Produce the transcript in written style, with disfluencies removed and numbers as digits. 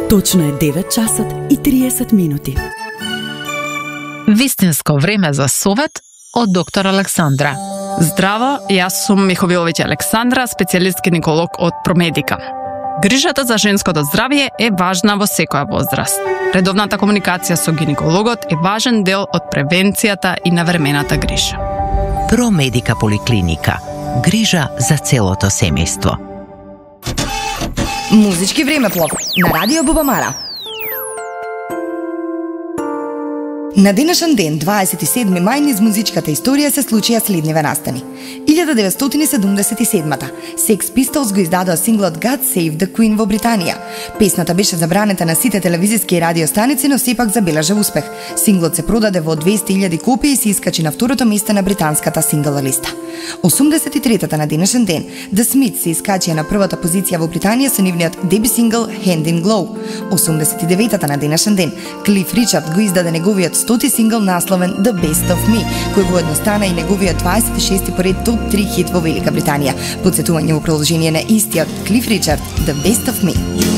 Точно е 9 часот и 30 минути. Вистинско време за совет од доктор Александра. Здраво, јас сум Миховиловиќ Александра, специјалист гинеколог од Промедика. Грижата за женското здравје е важна во секоја возраст. Редовната комуникација со гинекологот е важен дел од превенцијата и навремената грижа. Промедика поликлиника. Грижа за целото семејство. Музички времеплов на Радио Бубамара. На денешен ден, 27 мај, низ музичката историја се случија следниве настани. 1977-та, Sex Pistols го издадоа синглот God Save the Queen во Британија. Песната беше забранета на сите телевизиски и радиостаници, но сепак забележа успех. Синглот се продаде во 200.000 копии и се искачи на второто место на британската сингл листа. 83-та на денешен ден, The Smiths се искачија на првата позиција во Британија со нивниот деби сингл Hand in Glove. 89-та на денешен ден, Клиф Ричард го издаде неговиот 100-ти сингл насловен The Best of Me, кој воедно стана и неговиот 26-ти поред топ 3 хит во Велика Британија. Подсетување во продолжение на истиот Клиф Ричард, The Best of Me.